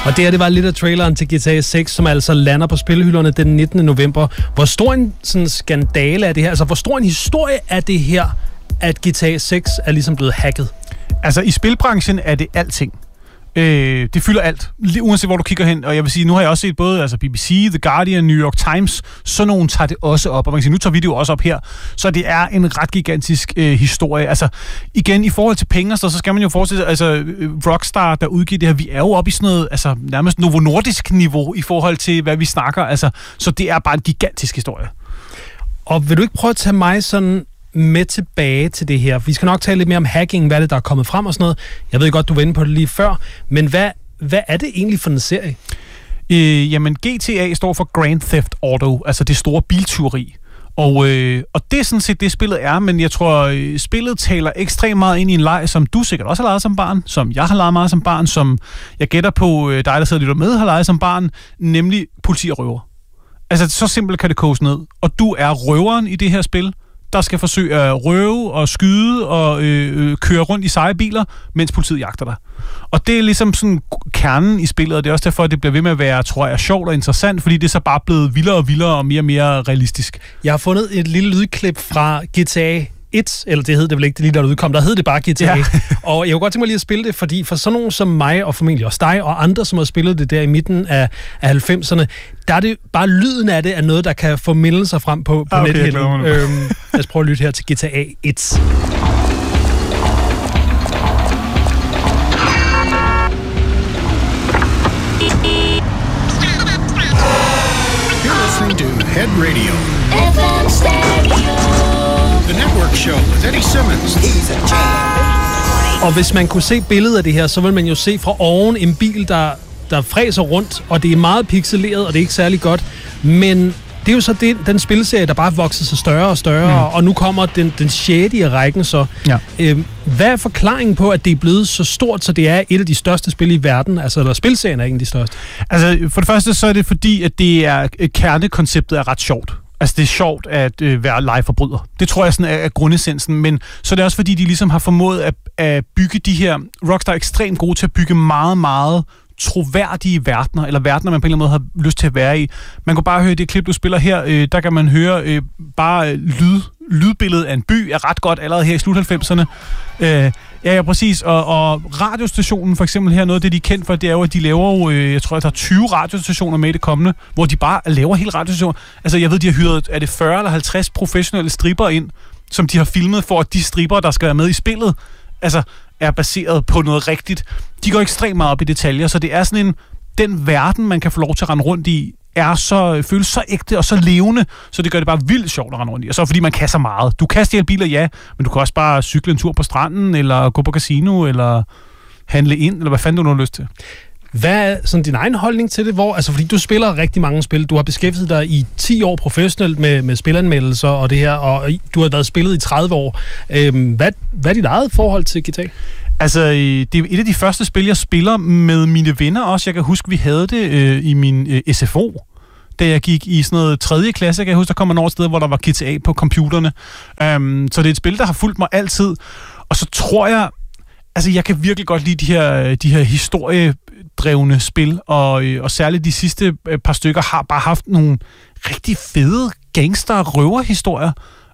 Og det var lidt af traileren til GTA 6, som altså lander på spilhylderne den 19. november. Hvor stor en sådan skandale er det her? Altså, hvor stor en historie er det her, at GTA 6 er ligesom blevet hacket? Altså, i spilbranchen er det alting. Det fylder alt, uanset hvor du kigger hen. Og jeg vil sige, nu har jeg også set både BBC, The Guardian, New York Times. Så nogen tager det også op. Og man kan sige, nu tager vi det jo også op her. Så det er en ret gigantisk historie. Altså, igen, i forhold til penge, så skal man jo forestille sig, altså Rockstar, der udgiver det her, vi er jo oppe i sådan noget, altså nærmest Novo Nordisk niveau i forhold til, hvad vi snakker. Altså, så det er bare en gigantisk historie. Og vil du ikke prøve at tage mig sådan med tilbage til det her? Vi skal nok tale lidt mere om hacking, hvad det der er kommet frem og sådan noget. Jeg ved godt, du var inde på det lige før, men hvad er det egentlig for en serie? Jamen, GTA står for Grand Theft Auto, altså det store biltyveri. Og det er sådan set det, spillet er, men jeg tror, spillet taler ekstremt meget ind i en leg, som du sikkert også har leget som barn, som jeg har leget meget som barn, som jeg gætter på dig, der sidder lidt med, har leget som barn, nemlig politi og røver. Altså, så simpelt kan det koges ned. Og du er røveren i det her spil, der skal forsøge at røve og skyde og køre rundt i seje biler, mens politiet jagter dig. Og det er ligesom sådan kernen i spillet, og det er også derfor, at det bliver ved med at være, tror jeg, sjovt og interessant, fordi det er så bare blevet vildere og vildere og mere og mere realistisk. Jeg har fundet et lille lydklip fra GTA 1, eller det hed det vel ikke, det lige der udkom, der hed det bare GTA. Ja. Og jeg kunne godt tænke mig lige at spille det, fordi for sådan nogen som mig, og formentlig også dig, og andre, som har spillet det der i midten af 90'erne, der er det bare lyden af det, er noget, der kan få mindelser frem på nethinden. Lad os prøve at lytte her til GTA 1. You're listening to Head Radio. FM Stereo. The Network Show with Eddie Simmons. He's a champ. Og hvis man kunne se billedet af det her, så vil man jo se fra oven en bil, der fræser rundt, og det er meget pixeleret, og det er ikke særlig godt. Men det er jo så den spilserie, der bare vokser sig større og større, og nu kommer den 6. i rækken så. Ja. Hvad er forklaringen på, at det er blevet så stort, så det er et af de største spil i verden? Altså, eller spilserien er ikke de største? Altså, for det første, så er det fordi, at det er kernekonceptet er ret sjovt. Altså, det er sjovt at være legeforbryder. Det tror jeg sådan er grundessensen, men så er det også fordi, de ligesom har formået at bygge de her... Rockstar er ekstremt gode til at bygge meget, meget troværdige verdener, eller verdener, man på en eller anden måde har lyst til at være i. Man kan bare høre det klip, du spiller her, der kan man høre bare lydbilledet af en by er ret godt allerede her i slut 90'erne. Ja, præcis. Og radiostationen for eksempel her, noget af det, de er kendt for, det er jo, at de laver jo, jeg tror, at der er 20 radiostationer med i det kommende, hvor de bare laver hele radiostationer. Altså, jeg ved, de har hyret, er det 40 eller 50 professionelle stripper ind, som de har filmet for, at de stripper, der skal være med i spillet, altså, er baseret på noget rigtigt. De går ekstremt meget op i detaljer, så det er sådan den verden, man kan få lov til at rende rundt i, føles så ægte og så levende, så det gør det bare vildt sjovt at rende rundt i. Og så fordi man kan så meget. Du kan stjæle biler, ja, men du kan også bare cykle en tur på stranden, eller gå på casino, eller handle ind, eller hvad fanden du nu har lyst til. Hvad er sådan din egen holdning til det? Altså, fordi du spiller rigtig mange spil. Du har beskæftiget dig i 10 år professionelt med spilanmeldelser og det her, og du har været spillet i 30 år. Hvad er dit eget forhold til GTA? Altså, det er et af de første spil, jeg spiller med mine venner også. Jeg kan huske, vi havde det i min SFO, da jeg gik i sådan noget 3. klasse. Jeg kan huske, der kom man over et sted, hvor der var GTA på computerne. Så det er et spil, der har fulgt mig altid. Og så tror jeg, altså jeg kan virkelig godt lide de her historiedrevne spil, og særligt de sidste par stykker har bare haft nogle rigtig fede gangster-røverhistorier.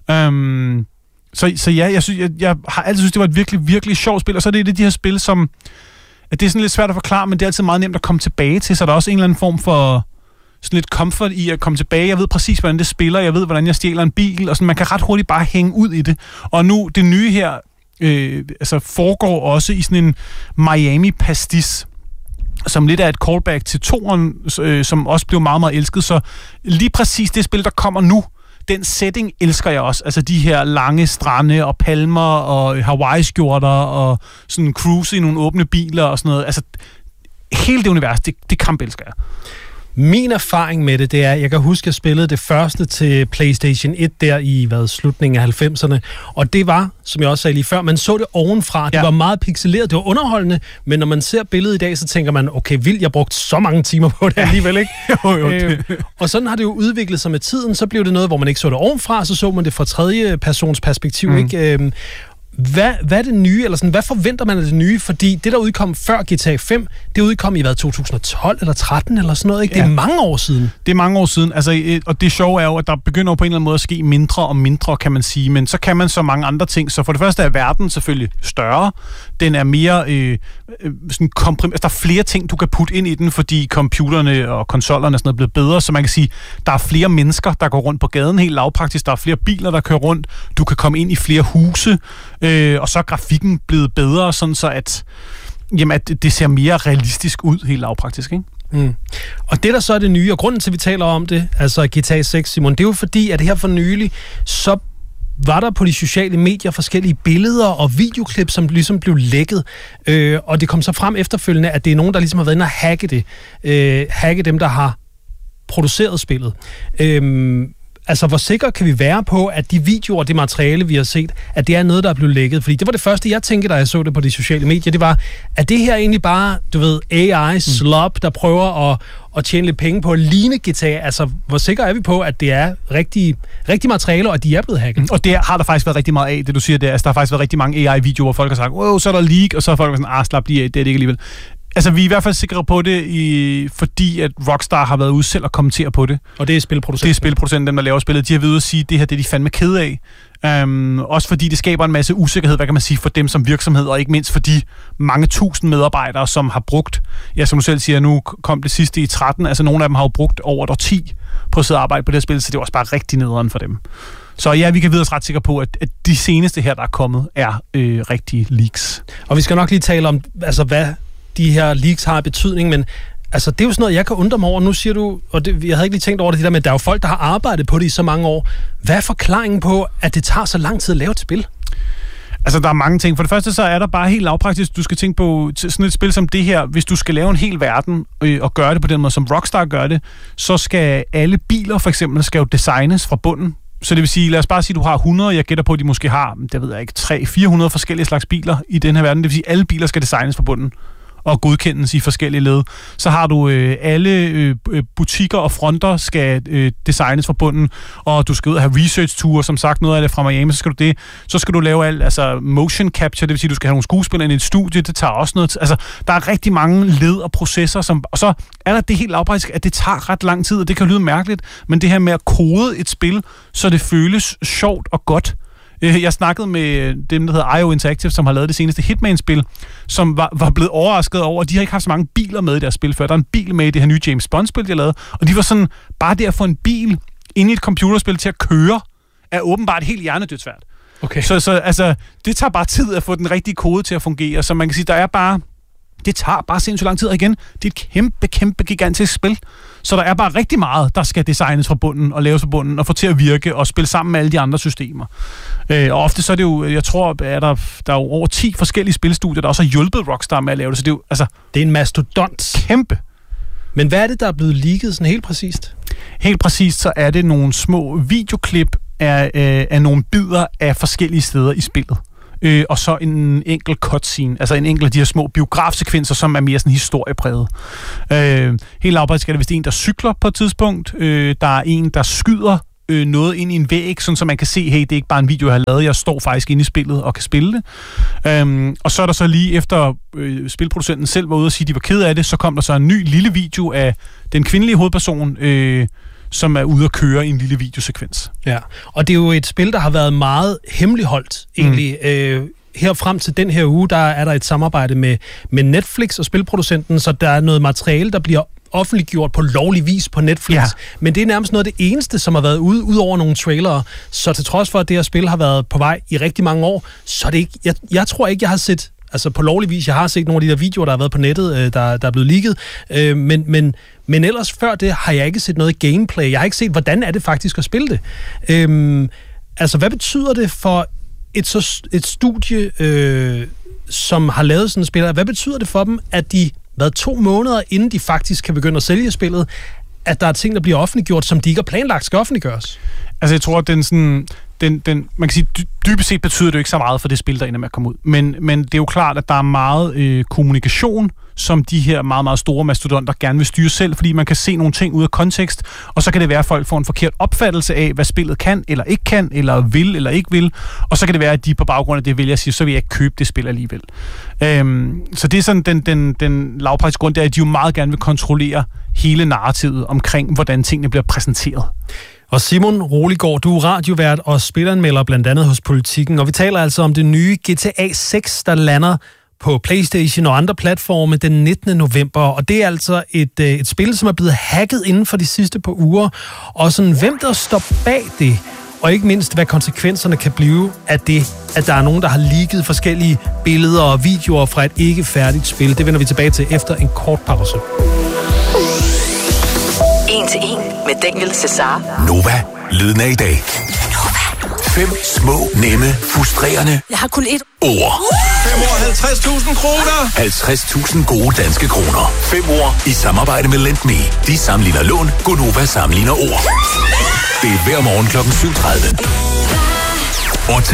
Så ja, jeg har altid synes, det var et virkelig, virkelig sjovt spil, og så er det de her spil, som at det er sådan lidt svært at forklare, men det er altid meget nemt at komme tilbage til, så der er også en eller anden form for sådan lidt comfort i at komme tilbage. Jeg ved præcis, hvordan det spiller, jeg ved, hvordan jeg stjæler en bil, og sådan, man kan ret hurtigt bare hænge ud i det. Og nu, det nye her, altså foregår også i sådan en Miami-pastis, som lidt er et callback til 2'eren, som også blev meget, meget elsket. Så lige præcis det spil, der kommer nu, den setting elsker jeg også. Altså de her lange strande og palmer og Hawaii-skjorter og sådan cruise i nogle åbne biler og sådan noget. Altså hele det univers, det kamp elsker jeg. Min erfaring med det er, jeg kan huske, at jeg spillede det første til PlayStation 1 der i slutningen af 90'erne, og det var, som jeg også sagde lige før, man så det ovenfra. Det var meget pixeleret, det var underholdende, men når man ser billedet i dag, så tænker man, okay, vildt, jeg brugt så mange timer på det alligevel, ikke? Og sådan har det jo udviklet sig med tiden, så blev det noget, hvor man ikke så det ovenfra, så man det fra tredje persons perspektiv, ikke? hvad er det nye, eller sådan, hvad forventer man af det nye? Fordi det, der udkom før GTA 5, det udkom i 2012 eller 13 eller sådan noget, ikke? Det er mange år siden. Det er mange år siden, altså, og det sjove er jo, at der begynder på en eller anden måde at ske mindre og mindre, kan man sige, men så kan man så mange andre ting. Så for det første er verden selvfølgelig større, den er mere sådan altså, der er flere ting, du kan putte ind i den, fordi computerne og konsollerne er sådan noget blevet bedre, så man kan sige, der er flere mennesker, der går rundt på gaden, helt lavpraktisk, der er flere biler, der kører rundt, du kan komme ind i flere huse, og så er grafikken blevet bedre, sådan så at det ser mere realistisk ud, helt lavpraktisk, ikke? Mm. Og det, der så er det nye, og grunden til, at vi taler om det, altså GTA 6, Simon, det er jo fordi, at her for nylig, så var der på de sociale medier forskellige billeder og videoklip, som ligesom blev lækket. Og det kom så frem efterfølgende, at det er nogen, der ligesom har været inde og hacke det. Hacke dem, der har produceret spillet. Altså, hvor sikre kan vi være på, at de videoer og det materiale, vi har set, at det er noget, der er blevet lækket? Fordi det var det første, jeg tænkte, da jeg så det på de sociale medier, det var, at det her egentlig bare, du ved, AI-slop, der prøver at tjene lidt penge på at ligne GTA. Altså, hvor sikre er vi på, at det er rigtig materiale, og at de er blevet hacket? Og det har der faktisk været rigtig meget af, det du siger der. Altså, der har faktisk været rigtig mange AI-videoer, hvor folk har sagt, wow, så er der leak, og så er folk sådan, slap lige af, det er det ikke alligevel. Altså, vi er i hvert fald sikre på det, fordi at Rockstar har været ude selv og kommentere på det. Og det er spilproducenten? Det er spilproducenten, dem der laver spillet. De har været ude at sige, at det her det er de fandme kede af. Også fordi det skaber en masse usikkerhed, hvad kan man sige, for dem som virksomhed, og ikke mindst for de mange tusind medarbejdere, som har brugt, ja, som du selv siger, nu kom det sidste i 13, altså nogle af dem har jo brugt over et årti på at sidde og arbejde på det her spil, så det er også bare rigtig nederen for dem. Så ja, vi kan vide os ret sikre på, at de seneste her, der er kommet, er rigtige leaks. Og vi skal nok lige tale om, altså hvad de her leaks har betydning, men altså, det er jo sådan noget, jeg kan undre mig over. Nu siger du, og det, jeg havde ikke lige tænkt over det der med, at der er jo folk, der har arbejdet på det i så mange år. Hvad er forklaringen på, at det tager så lang tid at lave et spil? Altså, der er mange ting. For det første, så er der bare helt lavpraktisk, du skal tænke på sådan et spil som det her. Hvis du skal lave en hel verden og gøre det på den måde, som Rockstar gør det, så skal alle biler, for eksempel, skal jo designes fra bunden. Så det vil sige, lad os bare sige, at du har 100, jeg gætter på, at de måske har, det ved jeg ikke, 300-400 forskellige slags biler i den her verden. Det vil sige, at alle biler skal designes fra bunden og godkendes i forskellige led. Så har du alle butikker og fronter skal designes fra bunden, og du skal ud og have research-ture, som sagt, noget af det fra Miami, så skal du det. Så skal du lave alt, altså motion capture, det vil sige, du skal have nogle skuespillere i et studie, det tager også noget. Altså, der er rigtig mange led og processer, og så er der det helt lavpraktisk, at det tager ret lang tid, og det kan lyde mærkeligt, men det her med at kode et spil, så det føles sjovt og godt. Jeg snakkede med dem, der hedder IO Interactive, som har lavet det seneste Hitman-spil, som var blevet overrasket over, at de har ikke haft så mange biler med i deres spil før. Der er en bil med i det her nye James Bond-spil, de har lavet, og de var sådan, bare det at få en bil ind i et computerspil til at køre, er åbenbart helt hjernedødsvært. Okay. Så altså, det tager bare tid at få den rigtige kode til at fungere, så man kan sige, det tager bare sindssygt lang tid, og igen, det er et kæmpe, gigantisk spil. Så der er bare rigtig meget, der skal designes fra bunden og laves fra bunden og få til at virke og spille sammen med alle de andre systemer. Og ofte så er det jo, jeg tror, at der er jo over 10 forskellige spilstudier, der også har hjulpet Rockstar med at lave det. Så det er jo, altså, det er en mastodont. Kæmpe. Men hvad er det, der er blevet leaget sådan helt præcist? Helt præcist, så er det nogle små videoklip af nogle bidder af forskellige steder i spillet. Og så en enkelt cutscene, altså en enkelt af de her små biografsekvenser, som er mere sådan historiepræget. Helt lavpraktisk er det vist en, der cykler på et tidspunkt. Der er en, der skyder noget ind i en væg, sådan så man kan se, hey, det er ikke bare en video, jeg har lavet, jeg står faktisk inde i spillet og kan spille det. Og så er der så lige efter spilproducenten selv var ude og sige, at de var ked af det, så kom der så en ny lille video af den kvindelige hovedperson, som er ude at køre i en lille videosekvens. Ja, og det er jo et spil, der har været meget hemmeligholdt, egentlig. Her frem til den her uge, der er der et samarbejde med Netflix og spilproducenten, så der er noget materiale, der bliver offentliggjort på lovlig vis på Netflix. Ja. Men det er nærmest noget af det eneste, som har været ud over nogle trailere. Så til trods for, at det her spil har været på vej i rigtig mange år, så er det ikke... Jeg tror ikke, jeg har set... Altså på lovlig vis, jeg har set nogle af de der videoer, der har været på nettet, der er blevet leaget. Men ellers før det har jeg ikke set noget gameplay. Jeg har ikke set, hvordan er det faktisk at spille det. Altså, hvad betyder det for et studie, som har lavet sådan et spil? Hvad betyder det for dem, at de 2 måneder inden de faktisk kan begynde at sælge spillet, at der er ting, der bliver offentliggjort, som de ikke har planlagt skal offentliggøres? Altså, jeg tror, at man kan sige, dybest set betyder det jo ikke så meget for det spil, der ender med at komme ud. Men det er jo klart, at der er meget kommunikation, som de her meget, meget store mastodonter gerne vil styre selv, fordi man kan se nogle ting ud af kontekst, og så kan det være, at folk får en forkert opfattelse af, hvad spillet kan, eller ikke kan, eller vil, eller ikke vil, og så kan det være, at de på baggrund af det vælger at sige, så vil jeg ikke købe det spil alligevel. Så det er sådan den lavpraktiske grund, det er, at de jo meget gerne vil kontrollere hele narrativet omkring, hvordan tingene bliver præsenteret. Og Simon Roligård, du er radiovært og spilleranmelder blandt andet hos Politikken, og vi taler altså om det nye GTA 6, der lander på PlayStation og andre platforme den 19. november, og det er altså et spil, som er blevet hacket inden for de sidste par uger, og sådan, hvem der står bag det, og ikke mindst, hvad konsekvenserne kan blive af det, at der er nogen, der har leaget forskellige billeder og videoer fra et ikke færdigt spil. Det vender vi tilbage til efter en kort pause. 1 til 1 med Daniel Cesar. Nova, lyden af i dag. 5 små, nemme, frustrerende Jeg har kun ét ord. 5 år, 50.000 kroner. 50.000 gode danske kroner. 5 ord i samarbejde med LendMe. De sammenligner lån, Gonova sammenligner ord. Det er hver morgen kl. 7:30. Og